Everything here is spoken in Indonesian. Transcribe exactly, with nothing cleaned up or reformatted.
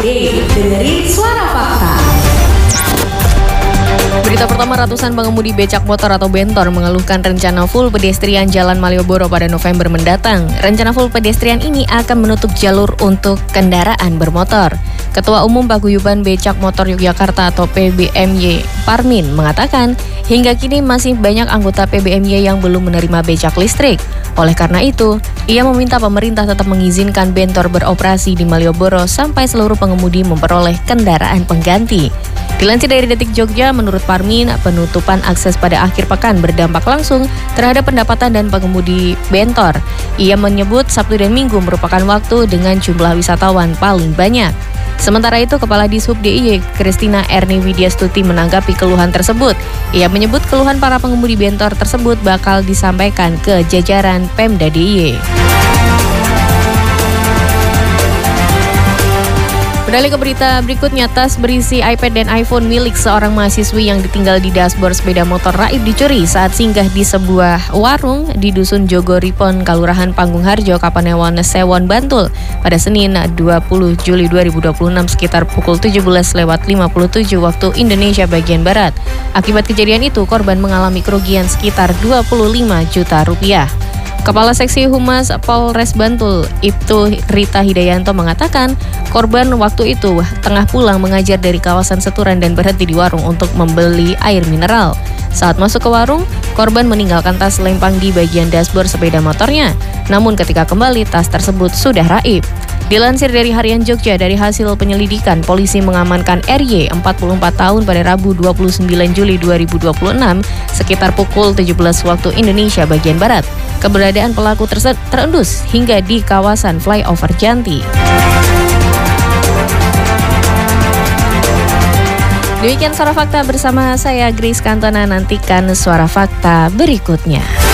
Yeay, dengerin suara fakta. Berita pertama, ratusan pengemudi becak motor atau bentor mengeluhkan rencana full pedestrian Jalan Malioboro pada November mendatang. Rencana full pedestrian ini akan menutup jalur untuk kendaraan bermotor. Ketua Umum Paguyuban Becak Motor Yogyakarta atau P B M Y, Parmin, mengatakan hingga kini masih banyak anggota P B M Y yang belum menerima becak listrik. Oleh karena itu, ia meminta pemerintah tetap mengizinkan bentor beroperasi di Malioboro sampai seluruh pengemudi memperoleh kendaraan pengganti. Dilansir dari Detik Jogja, menurut Parmin, penutupan akses pada akhir pekan berdampak langsung terhadap pendapatan dan pengemudi bentor. Ia menyebut Sabtu dan Minggu merupakan waktu dengan jumlah wisatawan paling banyak. Sementara itu, Kepala Dishub D I Y, Christina Erni Widyastuti, menanggapi keluhan tersebut. Ia menyebut keluhan para pengemudi bentor tersebut bakal disampaikan ke jajaran Pemda D I Y. Beralih ke berita berikutnya, tas berisi iPad dan iPhone milik seorang mahasiswi yang ditinggal di dashboard sepeda motor raib dicuri saat singgah di sebuah warung di Dusun Jogoripon, Kalurahan Panggung Harjo, Kapanewon, Sewon, Bantul pada Senin dua puluh Juli dua ribu dua puluh enam sekitar pukul tujuh belas lewat lima puluh tujuh waktu Indonesia bagian Barat. Akibat kejadian itu, korban mengalami kerugian sekitar dua puluh lima juta rupiah. Kepala Seksi Humas Polres Bantul, Ibtu Rita Hidayanto, mengatakan korban waktu itu tengah pulang mengajar dari kawasan Seturan dan berhenti di warung untuk membeli air mineral. Saat masuk ke warung, korban meninggalkan tas lempang di bagian dashboard sepeda motornya. Namun ketika kembali, tas tersebut sudah raib. Dilansir dari Harian Jogja, dari hasil penyelidikan, polisi mengamankan R Y, empat puluh empat tahun, pada Rabu dua puluh sembilan Juli dua ribu dua puluh enam sekitar pukul tujuh belas waktu Indonesia bagian Barat. Keberadaan pelaku terse- terendus hingga di kawasan flyover Janti. Demikian Suara Fakta bersama saya Grace Kantona, nantikan Suara Fakta berikutnya.